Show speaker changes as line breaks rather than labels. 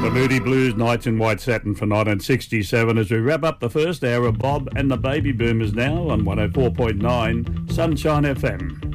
The Moody Blues, Nights in White Satin for 1967 as we wrap up the first hour of Bob and the Baby Boomers now on 104.9 Sunshine FM.